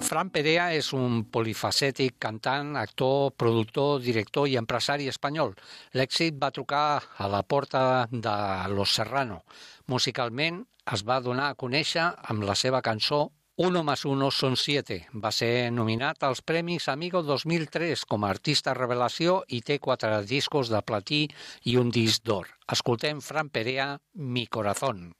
Fran Perea és un polifacètic cantant, actor, productor, director i empresari espanyol. L'èxit va trucar a la porta de Los Serrano. Musicalment es va donar a conèixer amb la seva cançó Uno más uno son siete. Va ser nominat als Premis Amigo 2003 com a artista revelació i té 4 discos de platí i un disc d'or. Escoltem Fran Perea, Mi Corazón.